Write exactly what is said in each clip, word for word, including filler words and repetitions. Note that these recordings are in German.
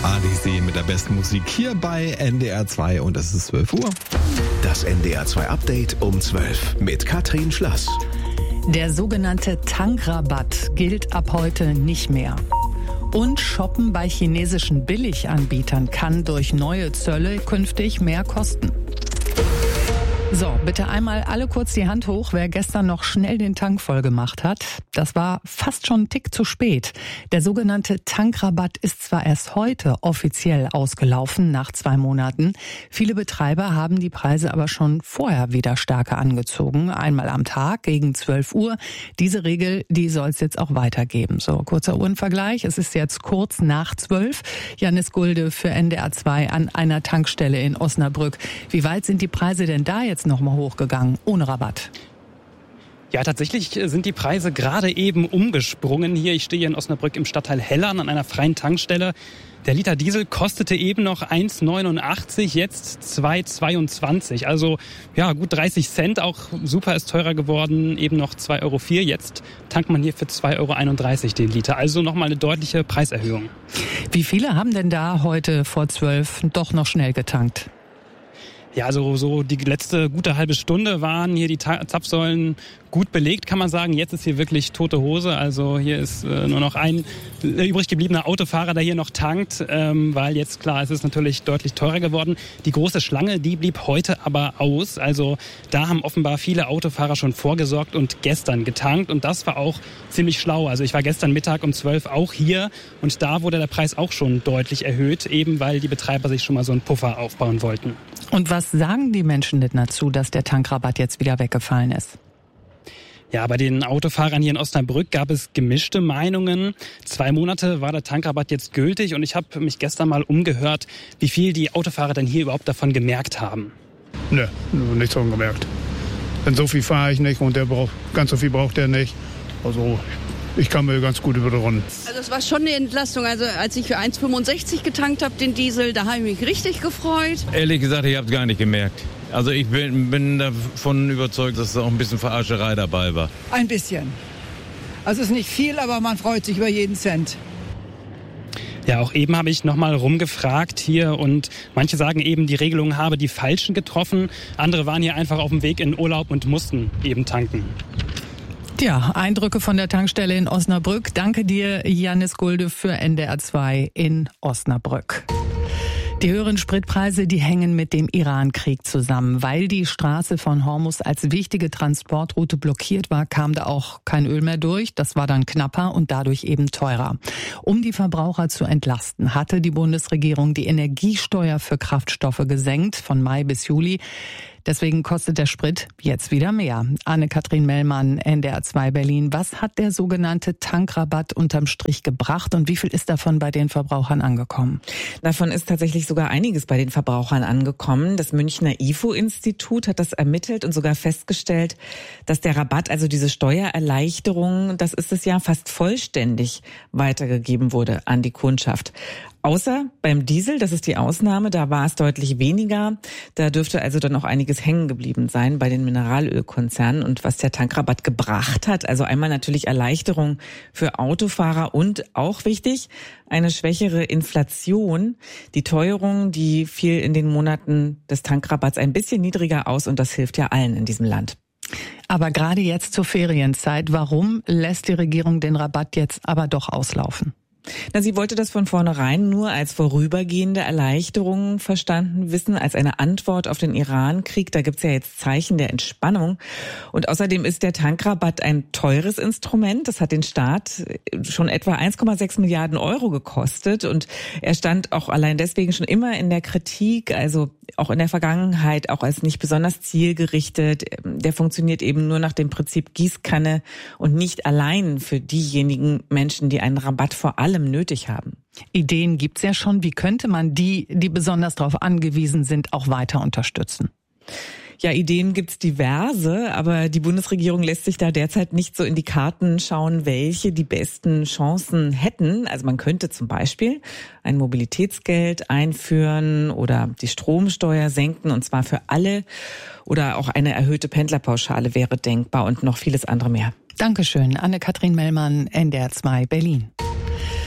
Adisee mit der besten Musik hier bei N D R zwei und es ist zwölf Uhr. Das N D R zwei Update um zwölf mit Katrin Schlass. Der sogenannte Tankrabatt gilt ab heute nicht mehr. Und Shoppen bei chinesischen Billiganbietern kann durch neue Zölle künftig mehr kosten. So, bitte einmal alle kurz die Hand hoch, wer gestern noch schnell den Tank voll gemacht hat. Das war fast schon ein Tick zu spät. Der sogenannte Tankrabatt ist zwar erst heute offiziell ausgelaufen, nach zwei Monaten. Viele Betreiber haben die Preise aber schon vorher wieder stärker angezogen. Einmal am Tag gegen zwölf Uhr. Diese Regel, die soll es jetzt auch weitergeben. So, kurzer Uhrenvergleich. Es ist jetzt kurz nach zwölf. Janis Gulde für N D R zwei an einer Tankstelle in Osnabrück. Wie weit sind die Preise denn da jetzt noch mal hochgegangen, ohne Rabatt? Ja, tatsächlich sind die Preise gerade eben umgesprungen. Hier, ich stehe hier in Osnabrück im Stadtteil Hellern an einer freien Tankstelle. Der Liter Diesel kostete eben noch eins neunundachtzig, jetzt zwei zweiundzwanzig. Also ja, gut dreißig Cent, auch super ist teurer geworden, eben noch zwei Euro vier. Jetzt tankt man hier für zwei Euro einunddreißig den Liter. Also nochmal eine deutliche Preiserhöhung. Wie viele haben denn da heute vor zwölf doch noch schnell getankt? Ja, also so die letzte gute halbe Stunde waren hier die Zapfsäulen gut belegt, kann man sagen. Jetzt ist hier wirklich tote Hose. Also hier ist äh, nur noch ein übrig gebliebener Autofahrer, der hier noch tankt, ähm, weil jetzt, klar, es ist natürlich deutlich teurer geworden. Die große Schlange, die blieb heute aber aus. Also da haben offenbar viele Autofahrer schon vorgesorgt und gestern getankt. Und das war auch ziemlich schlau. Also ich war gestern Mittag um zwölf auch hier und da wurde der Preis auch schon deutlich erhöht, eben weil die Betreiber sich schon mal so einen Puffer aufbauen wollten. Und was sagen die Menschen denn dazu, dass der Tankrabatt jetzt wieder weggefallen ist? Ja, bei den Autofahrern hier in Osnabrück gab es gemischte Meinungen. Zwei Monate war der Tankrabatt jetzt gültig und ich habe mich gestern mal umgehört, wie viel die Autofahrer denn hier überhaupt davon gemerkt haben. Nö, nichts davon gemerkt. Denn so viel fahre ich nicht und der braucht, ganz so viel braucht er nicht. Also ich kann mir ganz gut über die Runden. Also es war schon eine Entlastung. Also als ich für eins fünfundsechzig getankt habe, den Diesel, da habe ich mich richtig gefreut. Ehrlich gesagt, ich habe es gar nicht gemerkt. Also ich bin, bin davon überzeugt, dass da auch ein bisschen Verarscherei dabei war. Ein bisschen. Also es ist nicht viel, aber man freut sich über jeden Cent. Ja, auch eben habe ich nochmal rumgefragt hier und manche sagen eben, die Regelung habe die Falschen getroffen. Andere waren hier einfach auf dem Weg in Urlaub und mussten eben tanken. Ja, Eindrücke von der Tankstelle in Osnabrück. Danke dir, Janis Gulde für N D R zwei in Osnabrück. Die höheren Spritpreise, die hängen mit dem Iran-Krieg zusammen. Weil die Straße von Hormuz als wichtige Transportroute blockiert war, kam da auch kein Öl mehr durch. Das war dann knapper und dadurch eben teurer. Um die Verbraucher zu entlasten, hatte die Bundesregierung die Energiesteuer für Kraftstoffe gesenkt von Mai bis Juli. Deswegen kostet der Sprit jetzt wieder mehr. Anne-Kathrin Mellmann, N D R zwei Berlin. Was hat der sogenannte Tankrabatt unterm Strich gebracht und wie viel ist davon bei den Verbrauchern angekommen? Davon ist tatsächlich sogar einiges bei den Verbrauchern angekommen. Das Münchner I F O-Institut hat das ermittelt und sogar festgestellt, dass der Rabatt, also diese Steuererleichterung, das ist es ja, fast vollständig weitergegeben wurde an die Kundschaft. Außer beim Diesel, das ist die Ausnahme, da war es deutlich weniger. Da dürfte also dann auch einiges hängen geblieben sein bei den Mineralölkonzernen. Und was der Tankrabatt gebracht hat, also einmal natürlich Erleichterung für Autofahrer und auch wichtig, eine schwächere Inflation. Die Teuerung, die fiel in den Monaten des Tankrabatts ein bisschen niedriger aus und das hilft ja allen in diesem Land. Aber gerade jetzt zur Ferienzeit, warum lässt die Regierung den Rabatt jetzt aber doch auslaufen? Na, sie wollte das von vornherein nur als vorübergehende Erleichterung verstanden wissen, als eine Antwort auf den Iran-Krieg. Da gibt's ja jetzt Zeichen der Entspannung. Und außerdem ist der Tankrabatt ein teures Instrument. Das hat den Staat schon etwa eins Komma sechs Milliarden Euro gekostet. Und er stand auch allein deswegen schon immer in der Kritik, also auch in der Vergangenheit, auch als nicht besonders zielgerichtet. Der funktioniert eben nur nach dem Prinzip Gießkanne und nicht allein für diejenigen Menschen, die einen Rabatt vor allem nötig haben. Ideen gibt's ja schon. Wie könnte man die, die besonders darauf angewiesen sind, auch weiter unterstützen? Ja, Ideen gibt's diverse, aber die Bundesregierung lässt sich da derzeit nicht so in die Karten schauen, welche die besten Chancen hätten. Also man könnte zum Beispiel ein Mobilitätsgeld einführen oder die Stromsteuer senken, und zwar für alle. Oder auch eine erhöhte Pendlerpauschale wäre denkbar und noch vieles andere mehr. Dankeschön, Anne-Kathrin Mellmann, N D R zwei Berlin.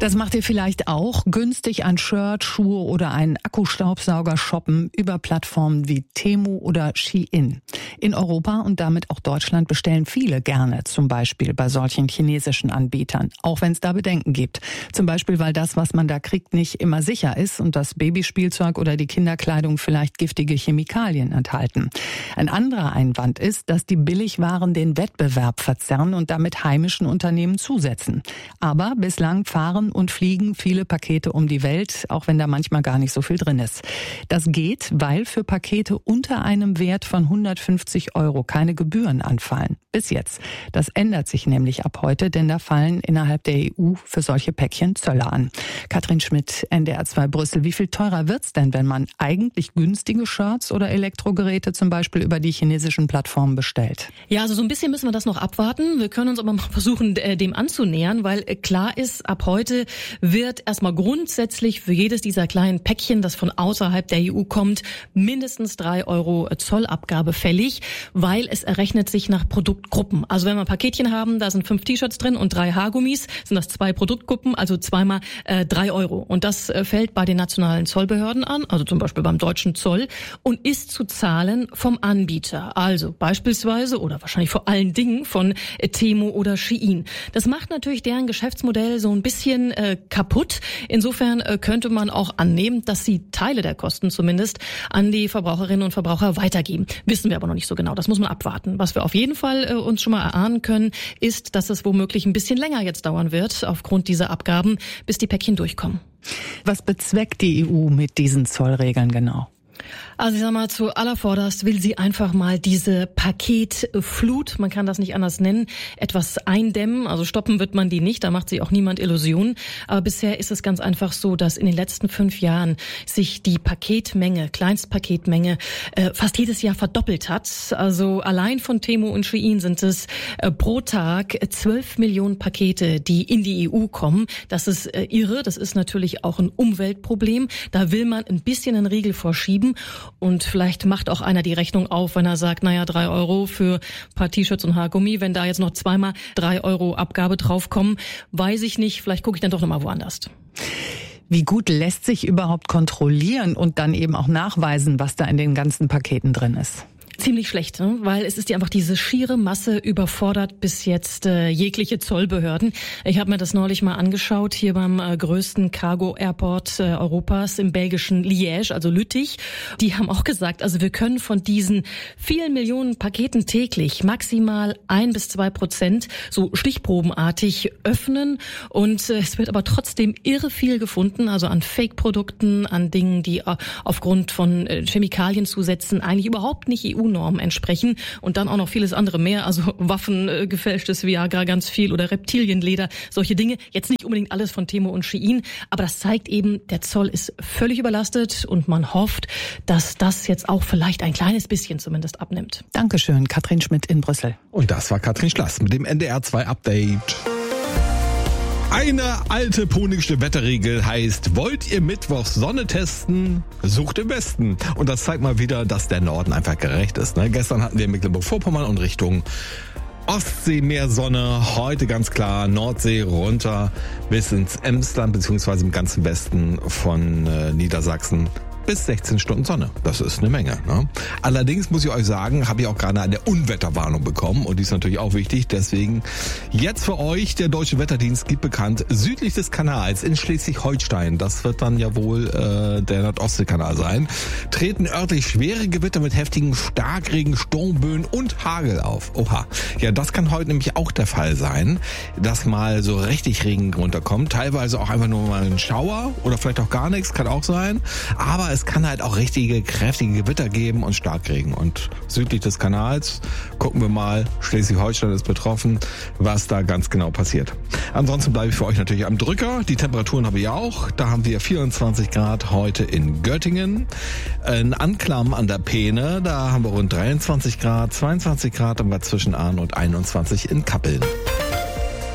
Das macht ihr vielleicht auch. Günstig ein Shirt, Schuhe oder einen Akkustaubsauger shoppen über Plattformen wie Temu oder Shein. In Europa und damit auch Deutschland bestellen viele gerne, zum Beispiel bei solchen chinesischen Anbietern. Auch wenn es da Bedenken gibt. Zum Beispiel, weil das, was man da kriegt, nicht immer sicher ist und das Babyspielzeug oder die Kinderkleidung vielleicht giftige Chemikalien enthalten. Ein anderer Einwand ist, dass die Billigwaren den Wettbewerb verzerren und damit heimischen Unternehmen zusetzen. Aber bislang fahren und fliegen viele Pakete um die Welt, auch wenn da manchmal gar nicht so viel drin ist. Das geht, weil für Pakete unter einem Wert von hundertfünfzig Euro keine Gebühren anfallen. Bis jetzt. Das ändert sich nämlich ab heute, denn da fallen innerhalb der E U für solche Päckchen Zölle an. Katrin Schmidt, N D R zwei Brüssel. Wie viel teurer wird's denn, wenn man eigentlich günstige Shirts oder Elektrogeräte zum Beispiel über die chinesischen Plattformen bestellt? Ja, also so ein bisschen müssen wir das noch abwarten. Wir können uns aber mal versuchen, dem anzunähern, weil klar ist, ab heute wird erstmal grundsätzlich für jedes dieser kleinen Päckchen, das von außerhalb der E U kommt, mindestens drei Euro Zollabgabe fällig, weil es errechnet sich nach Produktgruppen. Also wenn wir ein Paketchen haben, da sind fünf T-Shirts drin und drei Haargummis, sind das zwei Produktgruppen, also zweimal äh, drei Euro. Und das äh, fällt bei den nationalen Zollbehörden an, also zum Beispiel beim deutschen Zoll, und ist zu zahlen vom Anbieter. Also beispielsweise oder wahrscheinlich vor allen Dingen von äh, Temu oder Shein. Das macht natürlich deren Geschäftsmodell so ein bisschen äh, kaputt. Insofern äh, könnte man auch annehmen, dass sie Teile der Kosten zumindest an die Verbraucherinnen und Verbraucher weitergeben. Wissen wir aber noch nicht so genau. Das muss man abwarten. Was wir auf jeden Fall äh, uns schon mal erahnen können, ist, dass es womöglich ein bisschen länger jetzt dauern wird, aufgrund dieser Abgaben, bis die Päckchen durchkommen. Was bezweckt die E U mit diesen Zollregeln genau? Also ich sag mal, zu allervorderst will sie einfach mal diese Paketflut, man kann das nicht anders nennen, etwas eindämmen. Also stoppen wird man die nicht, da macht sich auch niemand Illusionen. Aber bisher ist es ganz einfach so, dass in den letzten fünf Jahren sich die Paketmenge, Kleinstpaketmenge, äh, fast jedes Jahr verdoppelt hat. Also allein von Temu und Shein sind es äh, pro Tag zwölf Millionen Pakete, die in die E U kommen. Das ist äh, irre, das ist natürlich auch ein Umweltproblem. Da will man ein bisschen einen Riegel vorschieben. Und vielleicht macht auch einer die Rechnung auf, wenn er sagt, naja, drei Euro für ein paar T-Shirts und Haargummi. Wenn da jetzt noch zweimal drei Euro Abgabe draufkommen, weiß ich nicht. Vielleicht gucke ich dann doch nochmal woanders. Wie gut lässt sich überhaupt kontrollieren und dann eben auch nachweisen, was da in den ganzen Paketen drin ist? Ziemlich schlecht, ne? Weil es ist ja einfach diese schiere Masse überfordert bis jetzt äh, jegliche Zollbehörden. Ich habe mir das neulich mal angeschaut, hier beim äh, größten Cargo-Airport äh, Europas im belgischen Liège, also Lüttich. Die haben auch gesagt, also wir können von diesen vielen Millionen Paketen täglich maximal ein bis zwei Prozent so stichprobenartig öffnen. Und äh, es wird aber trotzdem irre viel gefunden, also an Fake-Produkten, an Dingen, die äh, aufgrund von äh, Chemikalienzusätzen eigentlich überhaupt nicht E U-Normen entsprechen und dann auch noch vieles andere mehr, also Waffen, äh, gefälschtes Viagra ganz viel oder Reptilienleder, solche Dinge. Jetzt nicht unbedingt alles von Temu und Shein, aber das zeigt eben, der Zoll ist völlig überlastet und man hofft, dass das jetzt auch vielleicht ein kleines bisschen zumindest abnimmt. Dankeschön, Katrin Schmidt in Brüssel. Und das war Katrin Schlass mit dem N D R zwei Update. Eine alte punische Wetterregel heißt, wollt ihr mittwochs Sonne testen, sucht im Westen. Und das zeigt mal wieder, dass der Norden einfach gerecht ist. Ne? Gestern hatten wir Mecklenburg-Vorpommern und Richtung Ostsee mehr Sonne. Heute ganz klar Nordsee runter bis ins Emsland beziehungsweise im ganzen Westen von äh, Niedersachsen. Bis sechzehn Stunden Sonne. Das ist eine Menge. Ne? Allerdings muss ich euch sagen, habe ich auch gerade eine Unwetterwarnung bekommen und die ist natürlich auch wichtig. Deswegen jetzt für euch, der Deutsche Wetterdienst gibt bekannt, südlich des Kanals in Schleswig-Holstein, das wird dann ja wohl äh, der Nordostseekanal sein, treten örtlich schwere Gewitter mit heftigen Starkregen, Sturmböen und Hagel auf. Oha. Ja, das kann heute nämlich auch der Fall sein, dass mal so richtig Regen runterkommt. Teilweise auch einfach nur mal ein Schauer oder vielleicht auch gar nichts, kann auch sein. Aber es kann halt auch richtige, kräftige Gewitter geben und Starkregen. Und südlich des Kanals gucken wir mal, Schleswig-Holstein ist betroffen, was da ganz genau passiert. Ansonsten bleibe ich für euch natürlich am Drücker. Die Temperaturen habe ich auch. Da haben wir vierundzwanzig Grad heute in Göttingen. In Anklam an der Peene, da haben wir rund dreiundzwanzig Grad. zweiundzwanzig Grad haben wir zwischen Ahn und einundzwanzig in Kappeln.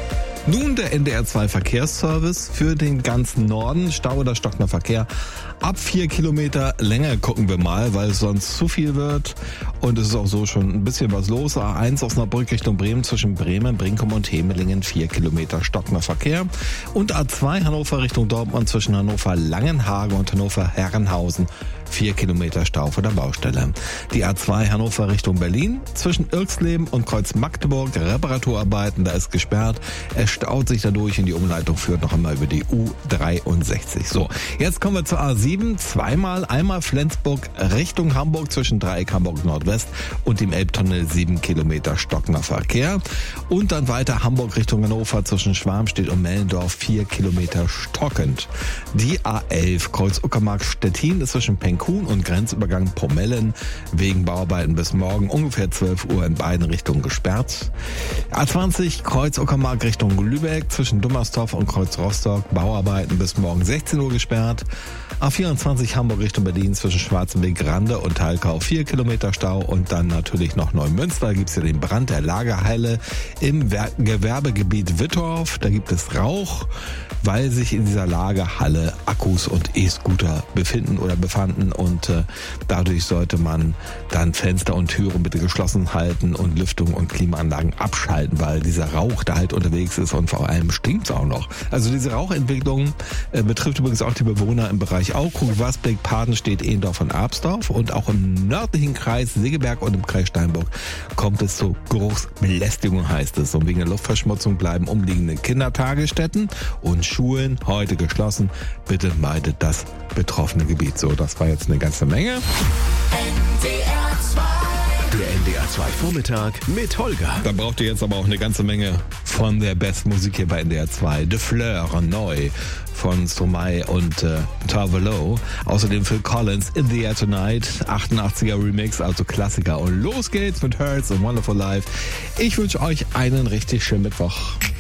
Nun der N D R zwei Verkehrsservice für den ganzen Norden. Stau oder stockender Verkehr. Ab vier Kilometer länger gucken wir mal, weil es sonst zu viel wird. Und es ist auch so schon ein bisschen was los. A eins Osnabrück Richtung Bremen zwischen Bremen, Brinkum und Hemelingen. vier Kilometer stockender Verkehr. Und A zwei Hannover Richtung Dortmund zwischen Hannover Langenhagen und Hannover Herrenhausen. vier Kilometer Stau vor der Baustelle. Die A zwei Hannover Richtung Berlin zwischen Irxleben und Kreuz Magdeburg. Reparaturarbeiten, da ist gesperrt. Es staut sich dadurch und die Umleitung führt noch einmal über die U dreiundsechzig. So, jetzt kommen wir zur A sieben. Zweimal, einmal Flensburg Richtung Hamburg zwischen Dreieck Hamburg Nordwest und dem Elbtunnel. sieben Kilometer stockender Verkehr. Und dann weiter Hamburg Richtung Hannover zwischen Schwarmstedt und Mellendorf. vier Kilometer stockend. Die A elf Kreuz Uckermark Stettin ist zwischen Penkhuhn und Grenzübergang Pomellen wegen Bauarbeiten bis morgen ungefähr zwölf Uhr in beiden Richtungen gesperrt. A zwanzig Kreuz Uckermark Richtung Lübeck zwischen Dummersdorf und Kreuz Rostock. Bauarbeiten bis morgen sechzehn Uhr gesperrt. A vierundzwanzig Hamburg Richtung Berlin zwischen Schwarzenberg Rande und Talkau. vier Kilometer Stau. Und dann natürlich noch Neumünster. Da gibt es ja den Brand der Lagerhalle im Gewerbegebiet Wittorf. Da gibt es Rauch, weil sich in dieser Lagerhalle Akkus und E-Scooter befinden oder befanden. Und äh, dadurch sollte man dann Fenster und Türen bitte geschlossen halten und Lüftung und Klimaanlagen abschalten, weil dieser Rauch da halt unterwegs ist und vor allem stinkt es auch noch. Also diese Rauchentwicklung äh, betrifft übrigens auch die Bewohner im Bereich Aukrug, Wasbeck, Padenstedt, Ehendorf und Absdorf. Und auch im nördlichen Kreis Segeberg und im Kreis Steinburg kommt es zu Geruchsbelästigung, heißt es. Und wegen der Luftverschmutzung bleiben umliegende Kindertagesstätten und Schulen heute geschlossen. Bitte meidet das betroffene Gebiet. So, das war jetzt eine ganze Menge. N D R zwei. Der N D R zwei Vormittag mit Holger. Da braucht ihr jetzt aber auch eine ganze Menge von der besten Musik hier bei N D R zwei. De Fleur, neu von Stromae und äh, Tarvelo. Außerdem Phil Collins, In the Air Tonight, achtundachtziger Remix, also Klassiker. Und los geht's mit Hurts und Wonderful Life. Ich wünsche euch einen richtig schönen Mittwoch.